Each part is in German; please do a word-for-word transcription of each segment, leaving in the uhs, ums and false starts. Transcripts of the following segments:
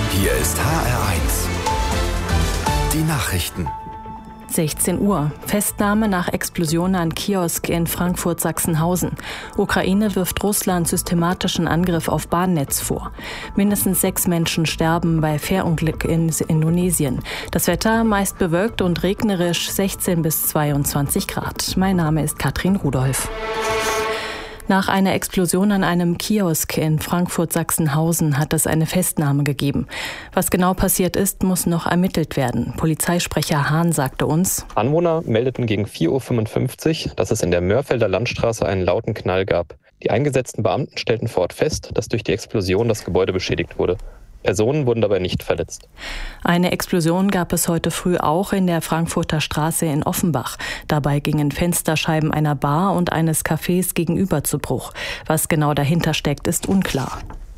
Hier ist H R eins. Die Nachrichten. sechzehn Uhr. Festnahme nach Explosion an Kiosk in Frankfurt-Sachsenhausen. Ukraine wirft Russland systematischen Angriff auf Bahnnetz vor. Mindestens sechs Menschen sterben bei Fährunglück in Indonesien. Das Wetter meist bewölkt und regnerisch, sechzehn bis zweiundzwanzig Grad. Mein Name ist Katrin Rudolph. Nach einer Explosion an einem Kiosk in Frankfurt-Sachsenhausen hat es eine Festnahme gegeben. Was genau passiert ist, muss noch ermittelt werden. Polizeisprecher Hahn sagte uns: Anwohner meldeten gegen vier Uhr fünfundfünfzig, dass es in der Mörfelder Landstraße einen lauten Knall gab. Die eingesetzten Beamten stellten vor Ort fest, dass durch die Explosion das Gebäude beschädigt wurde. Personen wurden dabei nicht verletzt. Eine Explosion gab es heute früh auch in der Frankfurter Straße in Offenbach. Dabei gingen Fensterscheiben einer Bar und eines Cafés gegenüber zu Bruch. Was genau dahinter steckt, ist unklar.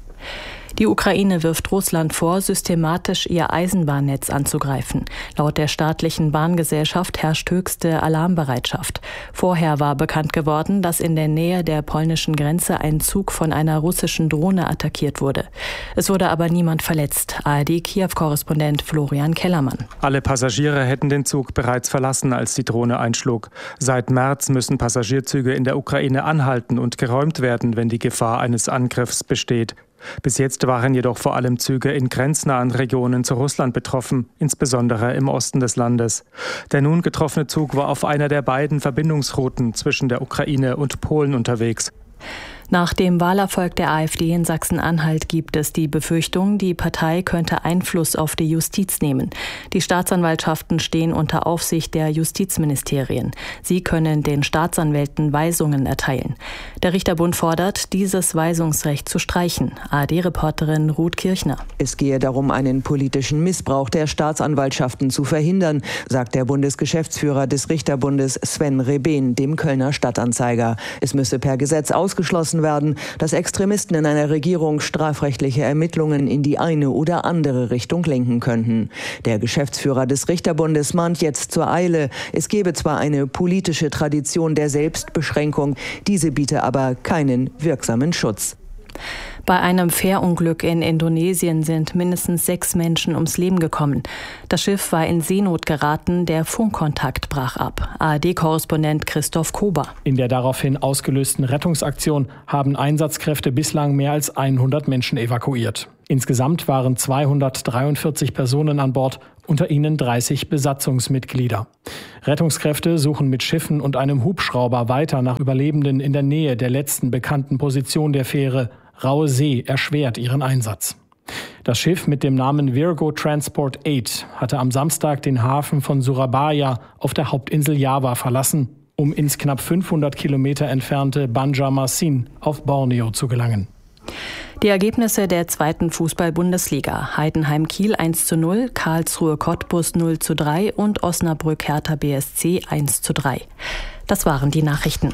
Die Ukraine wirft Russland vor, systematisch ihr Eisenbahnnetz anzugreifen. Laut der staatlichen Bahngesellschaft herrscht höchste Alarmbereitschaft. Vorher war bekannt geworden, dass in der Nähe der polnischen Grenze ein Zug von einer russischen Drohne attackiert wurde. Es wurde aber niemand verletzt. A R D-Kiew-Korrespondent Florian Kellermann. Alle Passagiere hätten den Zug bereits verlassen, als die Drohne einschlug. Seit März müssen Passagierzüge in der Ukraine anhalten und geräumt werden, wenn die Gefahr eines Angriffs besteht. Bis jetzt waren jedoch vor allem Züge in grenznahen Regionen zu Russland betroffen, insbesondere im Osten des Landes. Der nun getroffene Zug war auf einer der beiden Verbindungsrouten zwischen der Ukraine und Polen unterwegs. Nach dem Wahlerfolg der AfD in Sachsen-Anhalt gibt es die Befürchtung, die Partei könnte Einfluss auf die Justiz nehmen. Die Staatsanwaltschaften stehen unter Aufsicht der Justizministerien. Sie können den Staatsanwälten Weisungen erteilen. Der Richterbund fordert, dieses Weisungsrecht zu streichen. A R D-Reporterin Ruth Kirchner. Es gehe darum, einen politischen Missbrauch der Staatsanwaltschaften zu verhindern, sagt der Bundesgeschäftsführer des Richterbundes Sven Rebehn dem Kölner Stadtanzeiger. Es müsse per Gesetz ausgeschlossen werden, dass Extremisten in einer Regierung strafrechtliche Ermittlungen in die eine oder andere Richtung lenken könnten. Der Geschäftsführer des Richterbundes mahnt jetzt zur Eile. Es gebe zwar eine politische Tradition der Selbstbeschränkung, diese biete aber keinen wirksamen Schutz. Bei einem Fährunglück in Indonesien sind mindestens sechs Menschen ums Leben gekommen. Das Schiff war in Seenot geraten, der Funkkontakt brach ab. A R D-Korrespondent Christoph Kober. In der daraufhin ausgelösten Rettungsaktion haben Einsatzkräfte bislang mehr als hundert Menschen evakuiert. Insgesamt waren zweihundertdreiundvierzig Personen an Bord, unter ihnen dreißig Besatzungsmitglieder. Rettungskräfte suchen mit Schiffen und einem Hubschrauber weiter nach Überlebenden in der Nähe der letzten bekannten Position der Fähre. Raue See erschwert ihren Einsatz. Das Schiff mit dem Namen Virgo Transport acht hatte am Samstag den Hafen von Surabaya auf der Hauptinsel Java verlassen, um ins knapp fünfhundert Kilometer entfernte Banjarmasin auf Borneo zu gelangen. Die Ergebnisse der zweiten Fußball-Bundesliga: Heidenheim-Kiel eins zu null, Karlsruhe-Cottbus null zu drei und Osnabrück-Hertha B S C eins zu drei. Das waren die Nachrichten.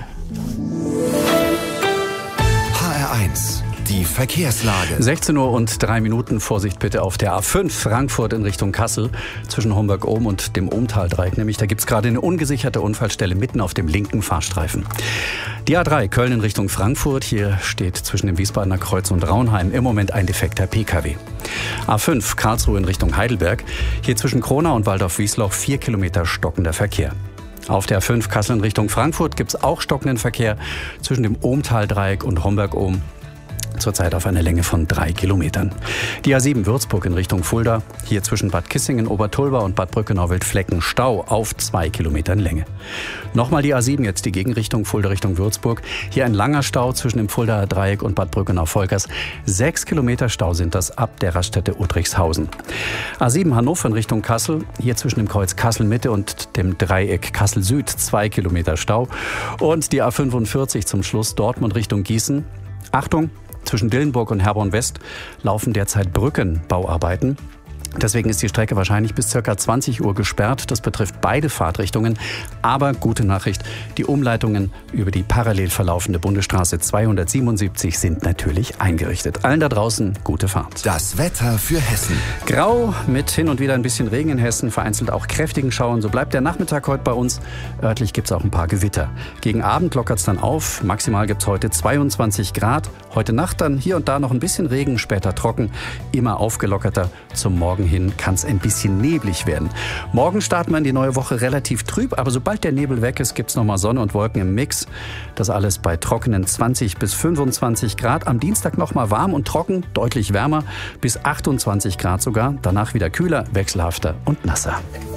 H R eins. Die Verkehrslage. sechzehn Uhr und drei Minuten. Vorsicht bitte auf der A fünf Frankfurt in Richtung Kassel zwischen Homburg-Ohm und dem Ohmtal-Dreieck. Nämlich, da gibt es gerade eine ungesicherte Unfallstelle mitten auf dem linken Fahrstreifen. Die A drei Köln in Richtung Frankfurt. Hier steht zwischen dem Wiesbadener Kreuz und Raunheim im Moment ein defekter P K W. A fünf Karlsruhe in Richtung Heidelberg. Hier zwischen Kronau und Waldorf-Wiesloch vier Kilometer stockender Verkehr. Auf der A fünf Kassel in Richtung Frankfurt gibt es auch stockenden Verkehr zwischen dem Ohmtal-Dreieck und Homburg-Ohm. Zurzeit auf einer Länge von drei Kilometern. Die A sieben Würzburg in Richtung Fulda. Hier zwischen Bad Kissingen, Obertulba und Bad Brückenau-Wildflecken Stau auf zwei Kilometern Länge. Nochmal die A sieben, jetzt die Gegenrichtung Fulda Richtung Würzburg. Hier ein langer Stau zwischen dem Fuldaer Dreieck und Bad Brückenau-Volkers. Sechs Kilometer Stau sind das ab der Raststätte Uttrichshausen. A sieben Hannover in Richtung Kassel. Hier zwischen dem Kreuz Kassel-Mitte und dem Dreieck Kassel-Süd zwei Kilometer Stau. Und die A fünfundvierzig zum Schluss Dortmund Richtung Gießen. Achtung! Zwischen Dillenburg und Herborn West laufen derzeit Brückenbauarbeiten. Deswegen ist die Strecke wahrscheinlich bis ca. zwanzig Uhr gesperrt. Das betrifft beide Fahrtrichtungen. Aber gute Nachricht, die Umleitungen über die parallel verlaufende Bundesstraße zweihundertsiebenundsiebzig sind natürlich eingerichtet. Allen da draußen gute Fahrt. Das Wetter für Hessen. Grau mit hin und wieder ein bisschen Regen in Hessen, vereinzelt auch kräftigen Schauern. So bleibt der Nachmittag heute bei uns. Örtlich gibt es auch ein paar Gewitter. Gegen Abend lockert es dann auf. Maximal gibt es heute zweiundzwanzig Grad. Heute Nacht dann hier und da noch ein bisschen Regen, später trocken. Immer aufgelockerter. Zum Morgen hin kann es ein bisschen neblig werden. Morgen starten wir in die neue Woche relativ trüb, aber sobald der Nebel weg ist, gibt es nochmal Sonne und Wolken im Mix. Das alles bei trockenen zwanzig bis fünfundzwanzig Grad. Am Dienstag nochmal warm und trocken, deutlich wärmer, bis achtundzwanzig Grad sogar. Danach wieder kühler, wechselhafter und nasser.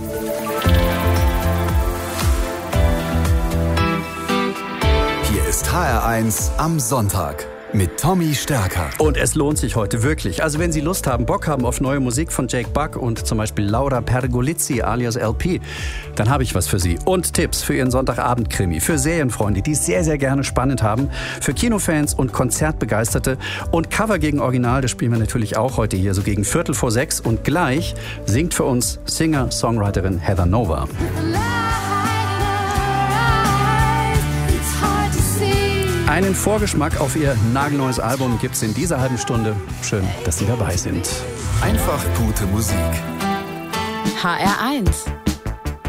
Hier ist H R eins am Sonntag mit Tommy Stärker. Und es lohnt sich heute wirklich. Also wenn Sie Lust haben, Bock haben auf neue Musik von Jake Buck und zum Beispiel Laura Pergolizzi alias L P, dann habe ich was für Sie. Und Tipps für Ihren Sonntagabend-Krimi, für Serienfreunde, die es sehr, sehr gerne spannend haben, für Kinofans und Konzertbegeisterte. Und Cover gegen Original, das spielen wir natürlich auch heute hier, so gegen Viertel vor sechs. Und gleich singt für uns Singer-Songwriterin Heather Nova. Einen Vorgeschmack auf ihr nagelneues Album gibt's in dieser halben Stunde. Schön, dass Sie dabei sind. Einfach gute Musik. H R eins